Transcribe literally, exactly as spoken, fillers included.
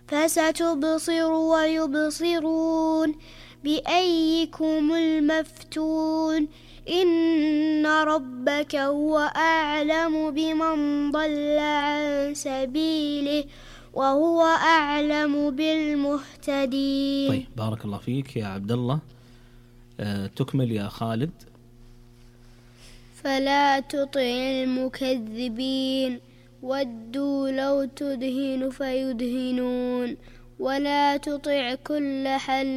فستبصر ويبصرون بأيكم المفتون إن ربك هو أعلم بمن ضل عن سبيله وهو أعلم بالمهتدين. طيب بارك الله فيك يا عبد الله. أه تكمل يا خالد. فلا تطع المكذبين ودوا لو تدهن فيدهنون ولا تطع كل حل